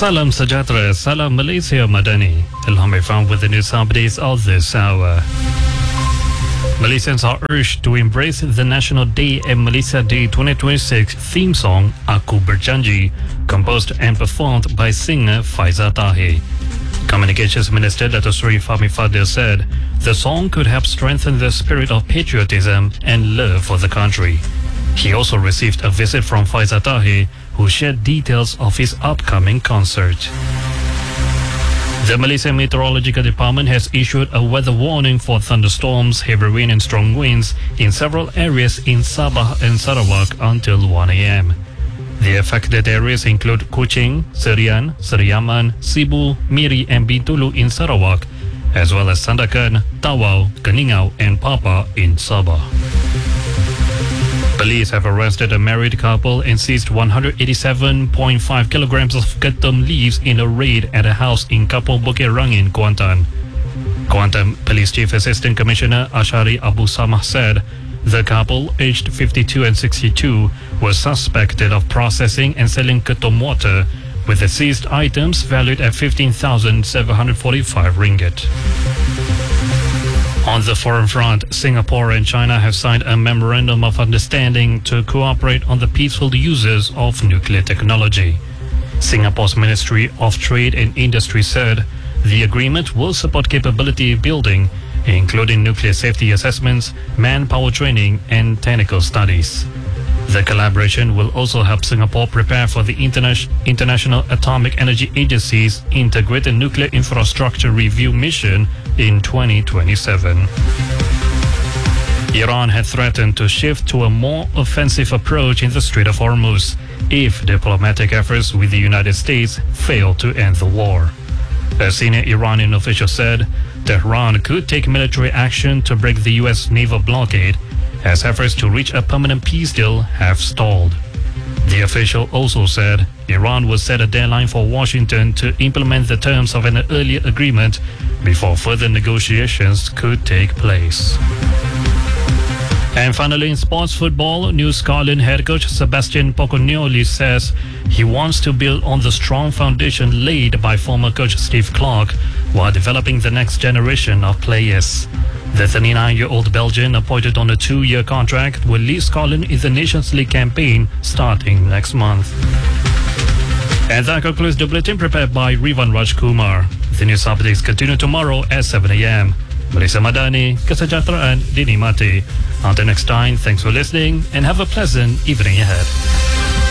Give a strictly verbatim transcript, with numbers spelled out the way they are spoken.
Salam Sejahtera, Salam Malaysia Madani. Ilham Irfan with the news updates of this hour. Malaysians are urged to embrace the National Day and Malaysia Day twenty twenty-six theme song Aku Berjanji, composed and performed by singer Faizal Tahir. Communications Minister Dato' Seri Fahmi Fadil said the song could help strengthen the spirit of patriotism and love for the country. He also received a visit from Faizal Tahir, who shared details of his upcoming concert. The Malaysian Meteorological Department has issued a weather warning for thunderstorms, heavy rain and strong winds in several areas in Sabah and Sarawak until one a m The affected areas include Kuching, Serian, Seriaman, Sibu, Miri and Bintulu in Sarawak, as well as Sandakan, Tawau, Keningau and Papa in Sabah. Police have arrested a married couple and seized one hundred eighty-seven point five kilograms of ketum leaves in a raid at a house in Kapong Bukit Rangin, Kuantan. Kuantan Police Chief Assistant Commissioner Ashari Abu Samah said the couple, aged fifty-two and sixty-two, was suspected of processing and selling ketum water, with the seized items valued at fifteen thousand seven hundred forty-five ringgit. On the foreign front, Singapore and China have signed a memorandum of understanding to cooperate on the peaceful uses of nuclear technology. Singapore's Ministry of Trade and Industry said the agreement will support capability building, including nuclear safety assessments, manpower training, and technical studies. The collaboration will also help Singapore prepare for the Interna- International Atomic Energy Agency's Integrated Nuclear Infrastructure Review mission in twenty twenty-seven. Iran had threatened to shift to a more offensive approach in the Strait of Hormuz if diplomatic efforts with the United States fail to end the war. A senior Iranian official said Tehran could take military action to break the U S naval blockade, as efforts to reach a permanent peace deal have stalled. The official also said Iran will set a deadline for Washington to implement the terms of an earlier agreement before further negotiations could take place. And finally, in sports football, New Scotland head coach Sebastian Pocognoli says he wants to build on the strong foundation laid by former coach Steve Clarke while developing the next generation of players. The thirty-nine-year-old Belgian, appointed on a two-year contract, will lead Scotland in the Nations League campaign starting next month. And that concludes the bulletin prepared by Rivan Rajkumar. The news updates continue tomorrow at seven a m Malaysia Madani, kesejahteraan dinikmati. Until next time, thanks for listening and have a pleasant evening ahead.